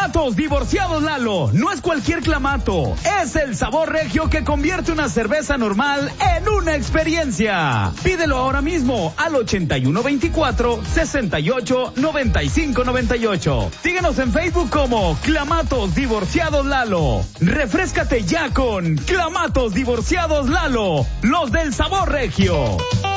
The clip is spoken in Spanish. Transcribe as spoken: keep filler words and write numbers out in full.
Clamatos Divorciados Lalo. No es cualquier clamato, es el sabor regio que convierte una cerveza normal en una experiencia. Pídelo ahora mismo al ochenta y uno veinticuatro, sesenta y ocho, noventa y cinco noventa y ocho. Síguenos en Facebook como Clamatos Divorciados Lalo. Refréscate ya con Clamatos Divorciados Lalo, los del sabor regio.